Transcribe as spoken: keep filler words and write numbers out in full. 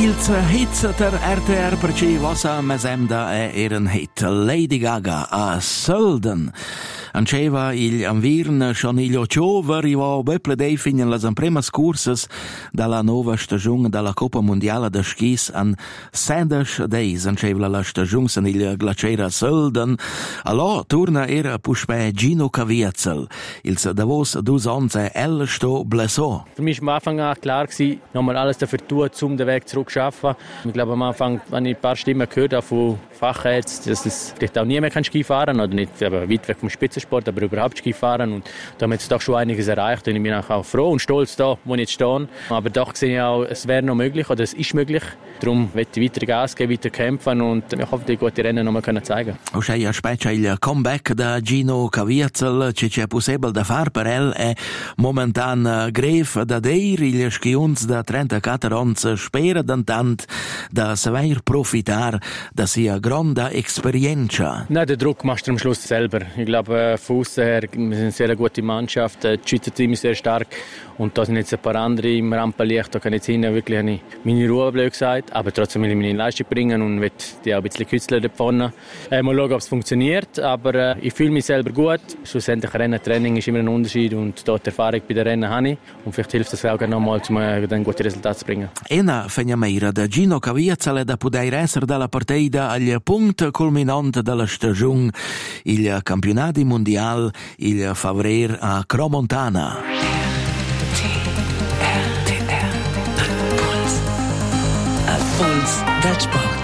Ils hits der R T R perché vasa mesemda è eren hit Lady Gaga a Sölden. Anceva il anvirn Choniglio Ciova arrivò beple dei fin las primas cursas dalla nuova stagione della Coppa Mondiale de Skis an sedes days anceva la stagione san il glaciera Sölden. Allò torna era puspe Gino Caviezel. Ils Davos dus onze el sto blesso. Für mich war am Anfang an klar gewesen, nochmal alles dafür tun, um den Weg zurück zu schaffen. Ich glaube, am Anfang, wenn ich ein paar Stimmen gehört habe von Fachärzten, dass es vielleicht auch nie mehr Ski fahren kann, oder nicht aber weit weg vom Spitzensport, aber überhaupt Ski fahren. Und da haben wir jetzt doch schon einiges erreicht. Und ich bin auch froh und stolz da, wo ich jetzt stehe. Aber doch sehe ich auch, es wäre noch möglich, oder es ist möglich. Darum möchte ich weiter Gas geben, weiter kämpfen und ich hoffe, die gute Rennen noch mal können zeigen. Und sei aspetta il comeback da Gino Caviezel, ci c'è possibile da far per el è momentan greve da dir, il schiunz da trentaquattro ans spera d'antant da saver profitar da sia grande Experienza. Nein, den Druck machst du am Schluss selber. Ich glaube, von aussen her, wir sind eine sehr gute Mannschaft, das Schweizer Team ist sehr stark und da sind jetzt ein paar andere im Rampenlicht, da kann ich jetzt hinten wirklich eine, meine Ruhe, blöd gesagt, aber trotzdem will ich meine Leistung bringen und will die auch ein bisschen kützeln da vorne. Äh, mal schauen, ob es funktioniert, aber äh, ich fühle mich selber gut. Schlussendlich Rennen-Training ist immer ein Unterschied und dort Erfahrung bei den Rennen habe ich und vielleicht hilft das auch noch mal, um äh, ein gutes Resultat zu bringen. Ena fegnameira da Gino Caviezel da poter essere dalla partita agli punti culminanti della stagione, il campionati mondiale, il favrer a Cromontana. R T R, Puls. A Puls, Sport.